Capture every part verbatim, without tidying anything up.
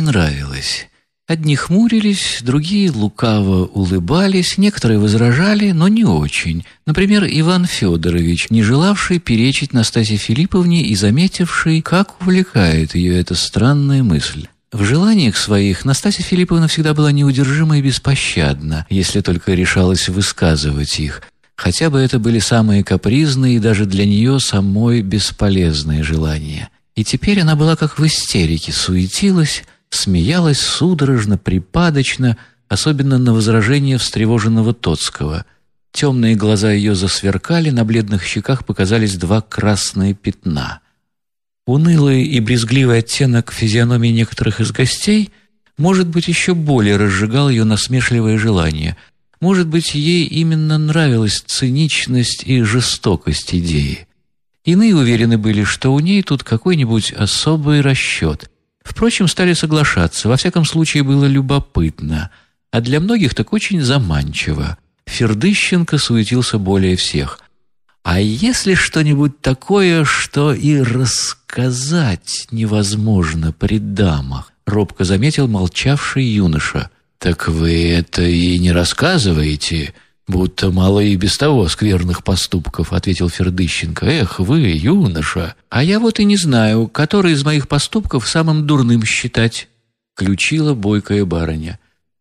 нравилось. Одни хмурились, другие лукаво улыбались, некоторые возражали, но не очень. Например, Иван Федорович, не желавший перечить Настасье Филипповне и заметивший, как увлекает ее эта странная мысль. В желаниях своих Настасья Филипповна всегда была неудержима и беспощадна, если только решалась высказывать их. Хотя бы это были самые капризные и даже для нее самой бесполезные желания. И теперь она была как в истерике, суетилась, смеялась судорожно, припадочно, особенно на возражение встревоженного Тоцкого. Темные глаза ее засверкали, на бледных щеках показались два красные пятна. Унылый и брезгливый оттенок физиономии некоторых из гостей, может быть, еще более разжигал ее насмешливое желание. Может быть, ей именно нравилась циничность и жестокость идеи. Иные уверены были, что у ней тут какой-нибудь особый расчет. Впрочем, стали соглашаться, во всяком случае было любопытно, а для многих так очень заманчиво. Фердыщенко суетился более всех. «А если что-нибудь такое, что и рассказать невозможно при дамах?» — робко заметил молчавший юноша. «Так вы это и не рассказываете, будто мало и без того скверных поступков», — ответил Фердыщенко. «Эх, вы, юноша! А я вот и не знаю, который из моих поступков самым дурным считать», — ключила бойкая барыня.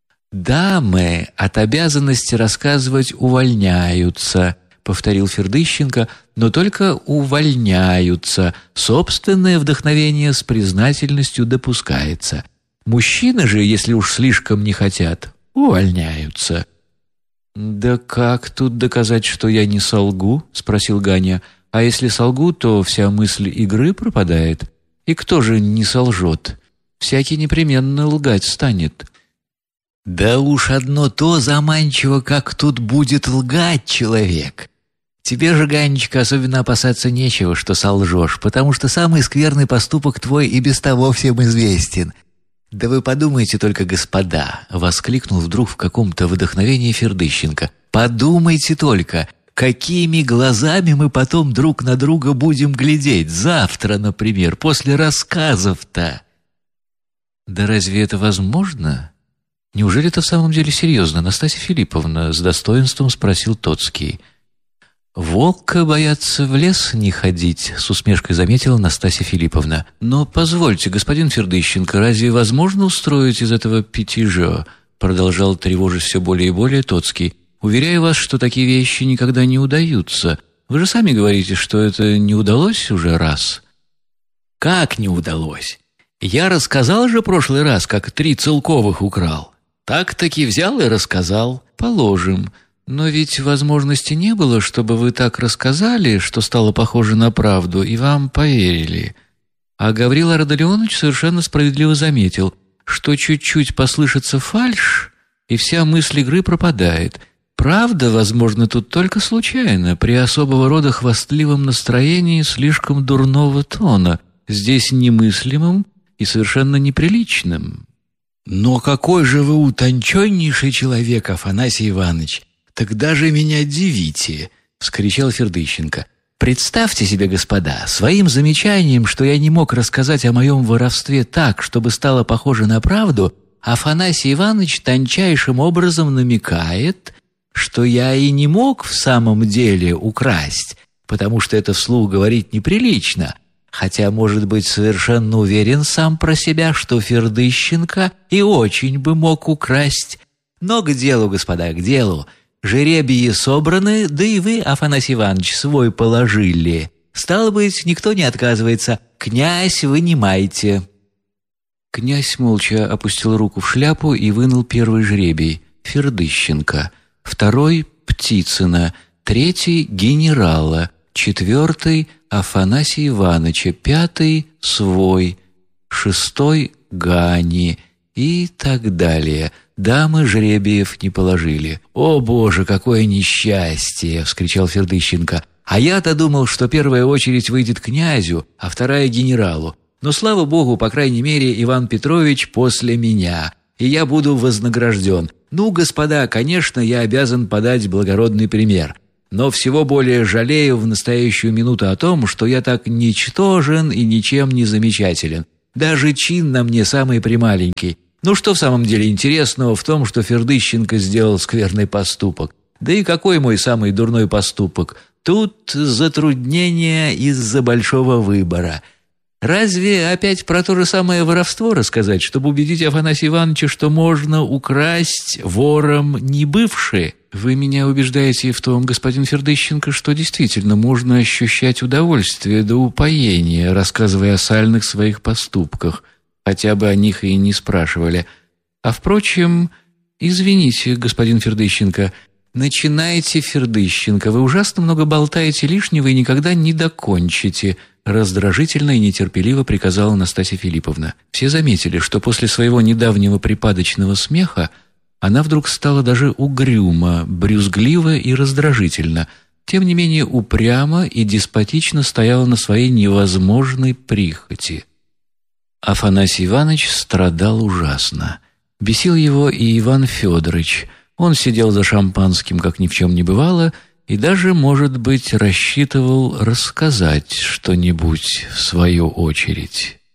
«Дамы от обязанности рассказывать увольняются», — повторил Фердыщенко, «но только увольняются. Собственное вдохновение с признательностью допускается. Мужчины же, если уж слишком не хотят, увольняются». «Да как тут доказать, что я не солгу?» — спросил Ганя. «А если солгу, то вся мысль игры пропадает. И кто же не солжет? Всякий непременно лгать станет». «Да уж одно то заманчиво, как тут будет лгать человек. Тебе же, Ганечка, особенно опасаться нечего, что солжешь, потому что самый скверный поступок твой и без того всем известен». «Да вы подумайте только, господа!» — воскликнул вдруг в каком-то вдохновении Фердыщенко. «Подумайте только, какими глазами мы потом друг на друга будем глядеть завтра, например, после рассказов-то!» «Да разве это возможно? Неужели это в самом деле серьезно, Настасья Филипповна?» — с достоинством спросил Тоцкий. «Волка боятся в лес не ходить», — с усмешкой заметила Настасья Филипповна. «Но позвольте, господин Фердыщенко, разве возможно устроить из этого пятижа?» — продолжал тревожить все более и более Тоцкий. «Уверяю вас, что такие вещи никогда не удаются. Вы же сами говорите, что это не удалось уже раз». «Как не удалось? Я рассказал же прошлый раз, как три целковых украл. Так-таки взял и рассказал. Положим. Но ведь возможности не было, чтобы вы так рассказали, что стало похоже на правду, и вам поверили». А Гаврил Ардалионович совершенно справедливо заметил, что чуть-чуть послышится фальшь, и вся мысль игры пропадает. Правда, возможно, тут только случайно, при особого рода хвастливом настроении слишком дурного тона, здесь немыслимым и совершенно неприличным. «Но какой же вы утонченнейший человек, Афанасий Иванович! Тогда же меня дивите!» — вскричал Фердыщенко. «Представьте себе, господа, своим замечанием, что я не мог рассказать о моем воровстве так, чтобы стало похоже на правду, Афанасий Иванович тончайшим образом намекает, что я и не мог в самом деле украсть, потому что это вслух говорить неприлично, хотя, может быть, совершенно уверен сам про себя, что Фердыщенко и очень бы мог украсть. Но к делу, господа, к делу. Жеребии собраны, да и вы, Афанасий Иванович, свой положили. Стало быть, никто не отказывается. Князь, вынимайте». Князь молча опустил руку в шляпу и вынул первый жребий — Фердыщенко, второй — Птицына, третий — генерала, четвертый — Афанасия Ивановича, пятый — свой, шестой — Гани и так далее. Дамы жребиев не положили. «О, Боже, какое несчастье!» — вскричал Фердыщенко. «А я-то думал, что первая очередь выйдет князю, а вторая — генералу. Но, слава Богу, по крайней мере, Иван Петрович после меня, и я буду вознагражден. Ну, господа, конечно, я обязан подать благородный пример. Но всего более жалею в настоящую минуту о том, что я так ничтожен и ничем не замечателен. Даже чин на мне самый прималенький. Ну что в самом деле интересного в том, что Фердыщенко сделал скверный поступок? Да и какой мой самый дурной поступок? Тут затруднение из-за большого выбора. Разве опять про то же самое воровство рассказать, чтобы убедить Афанасия Ивановича, что можно украсть вором не бывшие? Вы меня убеждаете в том, господин Фердыщенко, что действительно можно ощущать удовольствие до упоения, рассказывая о сальных своих поступках, хотя бы о них и не спрашивали. А впрочем, извините, господин Фердыщенко, начинайте, Фердыщенко, вы ужасно много болтаете лишнего и никогда не докончите, раздражительно и нетерпеливо приказала Настасья Филипповна. Все заметили, что после своего недавнего припадочного смеха она вдруг стала даже угрюма, брюзглива и раздражительна, тем не менее упрямо и деспотично стояла на своей невозможной прихоти. Афанасий Иванович страдал ужасно. Бесил его и Иван Федорович. Он сидел за шампанским, как ни в чем не бывало, и даже, может быть, рассчитывал рассказать что-нибудь в свою очередь.